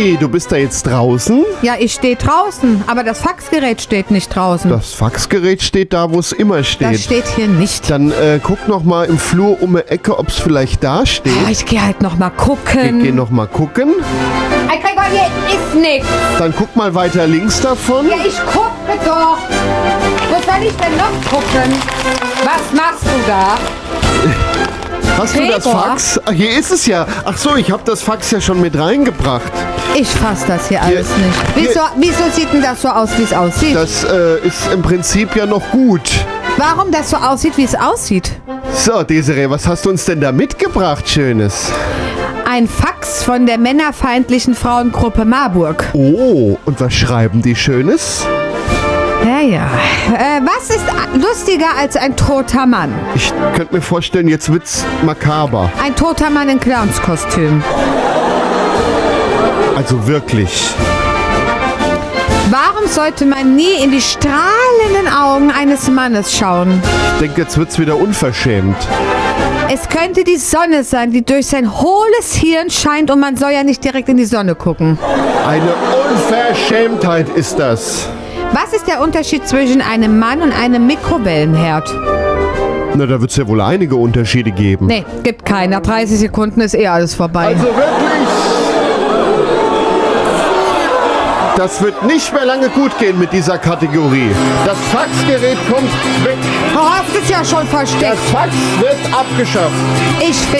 Wie, du bist da jetzt draußen? Ja, ich stehe draußen, aber das Faxgerät steht nicht draußen. Das Faxgerät steht da, wo es immer steht. Das steht hier nicht. Dann guck noch mal im Flur um die Ecke, ob es vielleicht da steht. Ja, ich gehe halt noch mal gucken. Geh noch mal gucken. Hey Gregor, hier ist nichts. Dann guck mal weiter links davon. Ja, ich gucke doch. Wo soll ich denn noch gucken? Was machst du da? Hast du das Gregor? Fax? Ach, hier ist es ja. Ach so, ich habe das Fax ja schon mit reingebracht. Ich fass das hier alles nicht. Wieso sieht denn das so aus, wie es aussieht? Das ist im Prinzip ja noch gut. Warum das so aussieht, wie es aussieht? So, Desiree, was hast du uns denn da mitgebracht, Schönes? Ein Fax von der männerfeindlichen Frauengruppe Marburg. Oh, und was schreiben die Schönes? Ja. Was ist lustiger als ein toter Mann? Ich könnte mir vorstellen, jetzt wird's makaber. Ein toter Mann in Clownskostüm. Also wirklich. Warum sollte man nie in die strahlenden Augen eines Mannes schauen? Ich denke, jetzt wird's wieder unverschämt. Es könnte die Sonne sein, die durch sein hohles Hirn scheint und man soll ja nicht direkt in die Sonne gucken. Eine Unverschämtheit ist das. Was ist der Unterschied zwischen einem Mann und einem Mikrowellenherd? Na, da wird's ja wohl einige Unterschiede geben. Nee, gibt keinen. Nach 30 Sekunden ist alles vorbei. Also wirklich, das wird nicht mehr lange gut gehen mit dieser Kategorie. Das Faxgerät kommt weg. Du hast es ja schon versteckt. Das Fax wird abgeschafft. Ich